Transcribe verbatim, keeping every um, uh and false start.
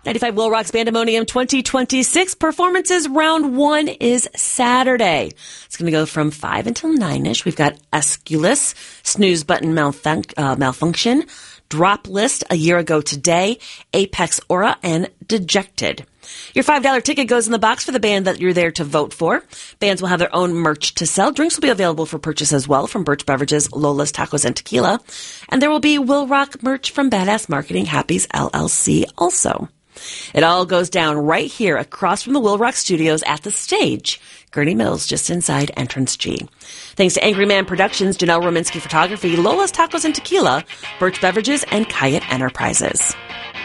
ninety-five Will Rock's Bandemonium twenty twenty-six performances. Round one is Saturday. It's going to go from five until nine-ish. We've got Aeschylus, Snooze Button malfun- uh, Malfunction, Drop List, A Year Ago Today, Apex Aura, and Dejected. Your five dollar ticket goes in the box for the band that you're there to vote for. Bands will have their own merch to sell. Drinks will be available for purchase as well from Birch Beverages, Lola's Tacos and Tequila. And there will be Will Rock merch from Badass Marketing Happy's L L C also. It all goes down right here across from the Will Rock Studios at the stage. Gurney Mills, just inside Entrance G. Thanks to Angry Man Productions, Janelle Rominsky Photography, Lola's Tacos and Tequila, Birch Beverages, and Kayet Enterprises.